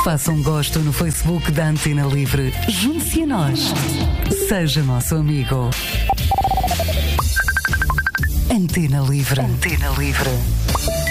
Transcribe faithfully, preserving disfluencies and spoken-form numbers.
Faça um gosto no Facebook da Antena Livre. Junte-se a nós. Seja nosso amigo. Antena Livre. Antena Livre.